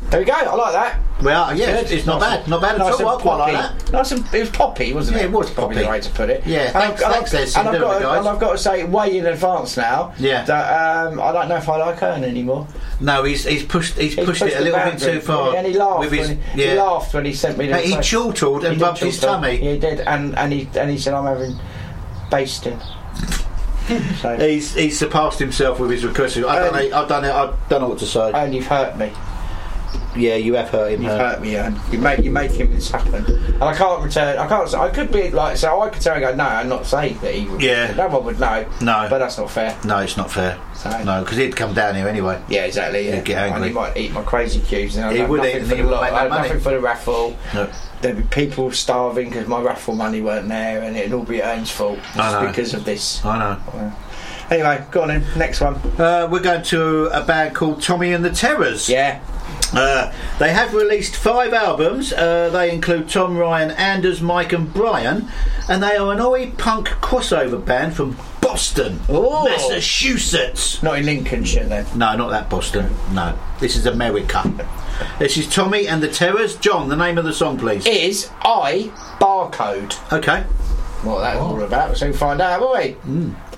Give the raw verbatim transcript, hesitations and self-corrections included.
There we go. I like that. Well, yeah, it's, it's not nice bad. Not bad at nice all. I and quite like poppy. that. Nice and, it was poppy, wasn't it? Yeah, it was Probably poppy. the way to put it. Yeah, And thanks, I've- thanks, and Les. I've, You're and, I've doing it, got, guys. and I've got to say, way in advance now. Yeah. That um, I don't know if I like Hearn anymore. No, he's he's pushed he's, He's pushed, it a the little bit boundary. too far. Yeah, and he laughed. with his, when he, yeah. he laughed when he sent me the. He request. chortled and He rubbed did his chortle. tummy. He did, and and he and he said, "I'm having basting." So, He's he's surpassed himself with his request. I don't Um, know. I don't know. I don't know what to say. and you've hurt me. Yeah, you have hurt him. You've Hurt. hurt me, and you make you make him this happen, and I can't return. I can't. I could be like so. I could turn and go no, and not say that he would. Yeah. No one would know. No. But that's not fair. No, it's not fair. So- No, because he'd come down here anyway. Yeah, exactly. Yeah. He'd get angry. And he might eat my crazy cubes. And I'd He have would nothing eat, for and he the would lot. make no I'd have money. nothing for the raffle. No. There'd be people starving because my raffle money weren't there, and it'd all be Ern's fault I just know. because of this. I know. Anyway, go on then. Next one. Uh, we're going to a band called Tommy and the Terrors. Yeah. Uh, they have released five albums. Uh, they include Tom, Ryan, Anders, Mike and Brian, and they are an oi punk crossover band from Boston, Ooh. Massachusetts. Not in Lincolnshire then. No, not that Boston. No, this is America. This is Tommy and the Terrors. John, the name of the song, please. Is I Barcode. Okay. What that's all about. So we'll find out, won't we? Mm.